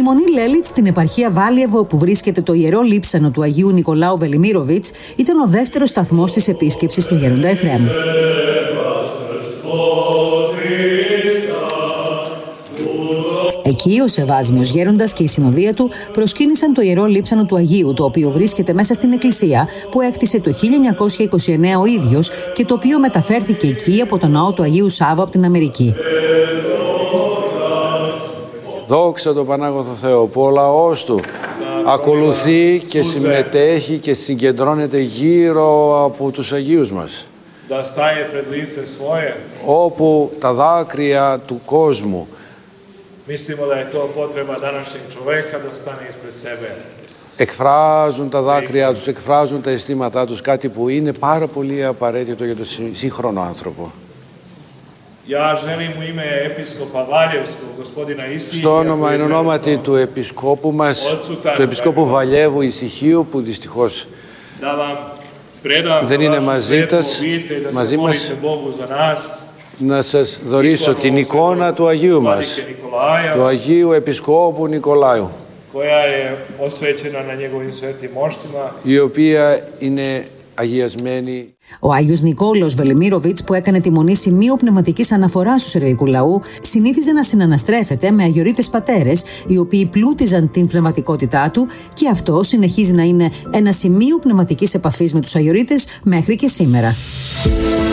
Μονή Λέλιτ στην επαρχία Βάλιεβο, όπου βρίσκεται το ιερό λείψανο του Αγίου Νικολάου Βελιμίροβιτς, ήταν ο δεύτερος σταθμός της επίσκεψης του γέροντα Εφραίμ. Εκεί ο Σεβάσμιος Γέροντας και η συνοδεία του προσκύνησαν το ιερό λείψανο του Αγίου, το οποίο βρίσκεται μέσα στην εκκλησία που έκτισε το 1929 ο ίδιος και το οποίο μεταφέρθηκε εκεί από τον ναό του Αγίου Σάββου από την Αμερική. Δόξα τω Πανάγωθο Θεό, που ο λαός του ακολουθεί και συμμετέχει και συγκεντρώνεται γύρω από τους Αγίους μας, όπου τα δάκρυα του κόσμου εκφράζουν τα δάκρυα τους, εκφράζουν τα αισθήματά τους, κάτι που είναι πάρα πολύ απαραίτητο για τον σύγχρονο άνθρωπο. Στο όνομα, εν ονόματι του Επισκόπου μας, του Επισκόπου Βαλιέβου Ησυχίου, που δυστυχώς δεν είναι μαζί μας, να σας δωρήσω την εικόνα του Αγίου μας, του Αγίου Επισκόπου Νικολάου, η οποία είναι αγιασμένη. Ο Άγιος Νικόλαος Βελιμίροβιτς, που έκανε τη μονή σημείο πνευματικής αναφοράς του σερβικού λαού, συνήθιζε να συναναστρέφεται με αγιορείτες πατέρες, οι οποίοι πλούτιζαν την πνευματικότητά του, και αυτό συνεχίζει να είναι ένα σημείο πνευματικής επαφής με τους αγιορείτες μέχρι και σήμερα.